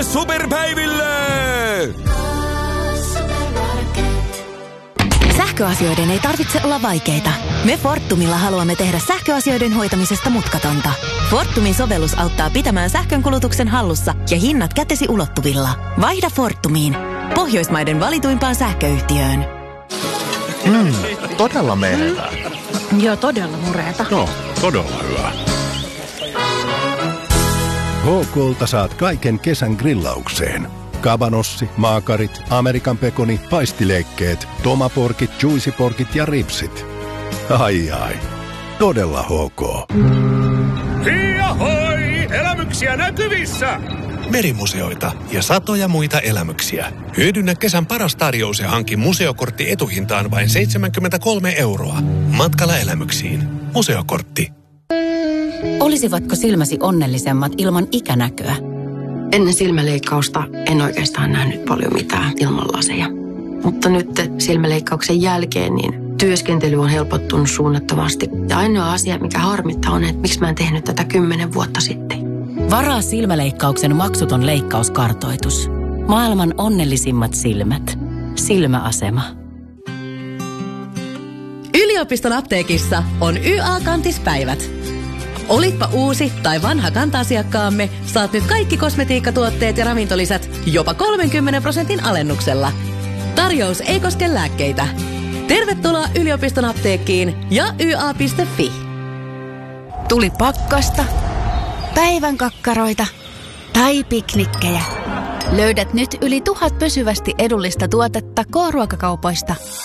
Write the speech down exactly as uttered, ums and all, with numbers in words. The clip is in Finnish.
Valmistaudutte superpäiville! Sähköasioiden ei tarvitse olla vaikeita. Me Fortumilla haluamme tehdä sähköasioiden hoitamisesta mutkatonta. Fortumin sovellus auttaa pitämään sähkönkulutuksen hallussa ja hinnat kätesi ulottuvilla. Vaihda Fortumiin. Pohjoismaiden valituimpaan sähköyhtiöön. Mm, todella menevää. Joo, todella mureeta. Joo, todella hyvä. H K:lta saat kaiken kesän grillaukseen. Kabanossi, maakarit, Amerikan pekoni, paistileikkeet, tomaporkit, juicyporkit ja ripsit. Ai ai, todella H K. Hiahoi! Elämyksiä näkyvissä! Merimuseoita ja satoja muita elämyksiä. Hyödynnä kesän paras tarjous ja hanki museokortti etuhintaan vain seitsemänkymmentäkolme euroa. Matkalla elämyksiin. Museokortti. Olisivatko silmäsi onnellisemmat ilman ikänäköä? Ennen silmäleikkausta en oikeastaan nähnyt paljon mitään ilman laseja. Mutta nyt silmäleikkauksen jälkeen niin työskentely on helpottunut suunnattomasti. Ja ainoa asia, mikä harmittaa on, että miksi mä en tehnyt tätä kymmenen vuotta sitten. Varaa silmäleikkauksen maksuton leikkauskartoitus. Maailman onnellisimmat silmät. Silmäasema. Yliopiston apteekissa on Y A-kantispäivät. Olitpa uusi tai vanha kanta-asiakkaamme, saat nyt kaikki kosmetiikkatuotteet ja ravintolisät jopa kolmenkymmenen prosentin alennuksella. Tarjous ei koske lääkkeitä. Tervetuloa yliopiston apteekkiin ja y a piste f i. Tuli pakkasta, päivän kakkaroita tai piknikkejä. Löydät nyt yli tuhat pysyvästi edullista tuotetta K-ruokakaupoista.